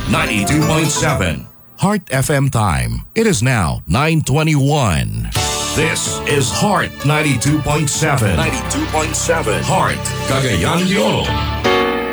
92.7. Heart FM time. It is now 9:21. This is Heart 92.7. 92.7. Heart, Cagayan de Oro.